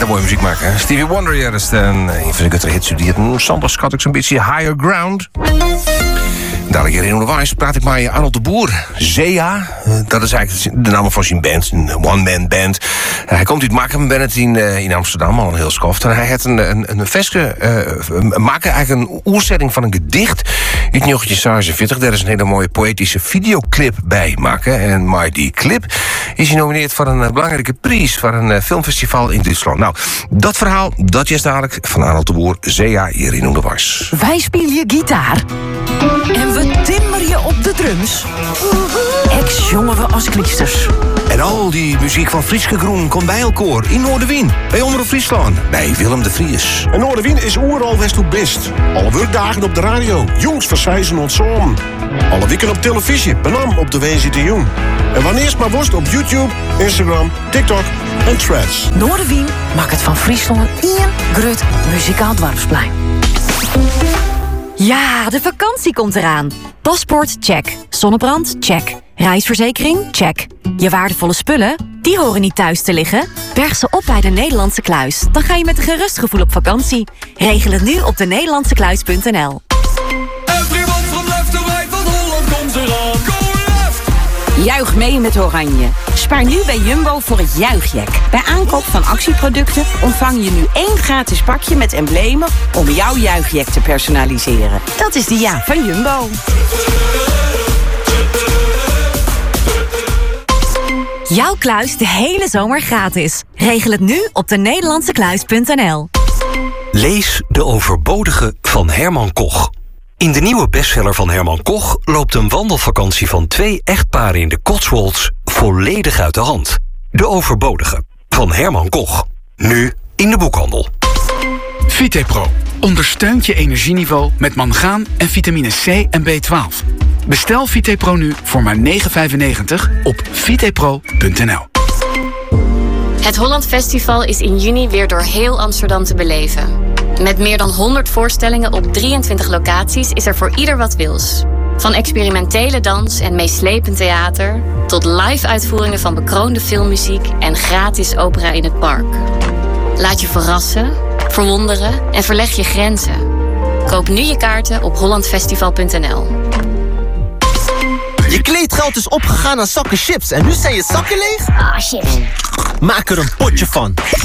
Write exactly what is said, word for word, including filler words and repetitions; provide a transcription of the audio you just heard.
Heel mooie muziek maken. Hè? Stevie Wonder, ja, dat is een, een van de gutter hits. Die het zondag schat ik zo'n beetje Higher Ground. Dadelijk hier in onderwijs praat ik met Arnold de Boer. Zea, dat is eigenlijk de naam van zijn band, een one-man band. Hij komt uit Makkum, Bennett in, uh, in Amsterdam, al een heel skoft. En hij had een, een, een veske, uh, maken eigenlijk een oerzetting van een gedicht uit negentien zesenveertig. Daar is een hele mooie poëtische videoclip bij maken. En maar die clip is genomineerd voor een uh, belangrijke prijs voor een uh, filmfestival in Duitsland. Nou, dat verhaal, dat is dadelijk van Arnold de Boer. Zea hier in onderwijs. Wij spelen je gitaar. En we timmeren je op de drums. Ex jongen we als kliesters. En al die muziek van Frieske Groen komt bij elkaar in Noorderwien. Bij Omroep Friesland. Bij Willem de Vries. En Noorderwien is oeral west hoe best. Alle werkdagen op de radio. Jongs verzeizen ons om. Alle weken op televisie. Benam op de W Z T Jong. En wanneer maar worst op YouTube, Instagram, TikTok en Threads. Noorderwien maakt het van Friesland één grut muzikaal dorpsplein. Ja, de vakantie komt eraan. Paspoort, check. Zonnebrand, check. Reisverzekering, check. Je waardevolle spullen, die horen niet thuis te liggen. Berg ze op bij de Nederlandse Kluis. Dan ga je met een gerust gevoel op vakantie. Regel het nu op de nederlandse kluis punt n l. Everyone from left to right, want Holland komt eraan. Go left! Juich mee met Oranje. Spaar nu bij Jumbo voor het juichjack. Bij aankoop van actieproducten ontvang je nu één gratis pakje met emblemen om jouw juichjack te personaliseren. Dat is de ja van Jumbo. Jouw kluis de hele zomer gratis. Regel het nu op de nederlandse kluis punt n l. Lees De Overbodige van Herman Koch. In de nieuwe bestseller van Herman Koch loopt een wandelvakantie van twee echtparen in de Cotswolds volledig uit de hand. De Overbodige van Herman Koch. Nu in de boekhandel. Vitepro ondersteunt je energieniveau met mangaan en vitamine C en B twaalf. Bestel Vitepro nu voor maar negen vijfennegentig op vitepro punt n l. Het Holland Festival is in juni weer door heel Amsterdam te beleven. Met meer dan honderd voorstellingen op drieëntwintig locaties is er voor ieder wat wils. Van experimentele dans en meeslepend theater tot live-uitvoeringen van bekroonde filmmuziek en gratis opera in het park. Laat je verrassen, verwonderen en verleg je grenzen. Koop nu je kaarten op holland festival punt n l. Je kleedgeld is opgegaan aan zakken chips en nu zijn je zakken leeg? Ah, chips. Maak er een potje van.